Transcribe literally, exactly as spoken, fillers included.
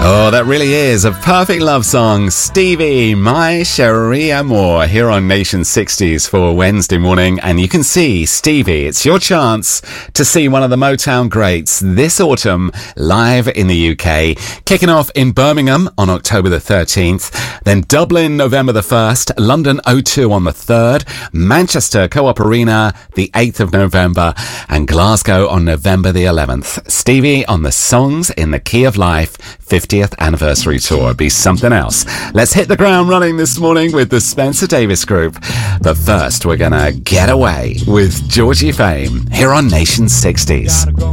Oh, that really is a perfect love song. Stevie, My Cherie Amour, here on Nation sixties for Wednesday morning. And you can see, Stevie, it's your chance to see one of the Motown greats this autumn live in the U K. Kicking off in Birmingham on October the thirteenth, then Dublin November the first, London O two on the third, Manchester Co-op Arena the eighth of November, and Glasgow on November the eleventh. Stevie on the Songs in the Key of Life fiftieth anniversary tour. Be something else. Let's hit the ground running this morning with the Spencer Davis Group. But first, we're gonna get away with Georgie Fame here on Nation sixties.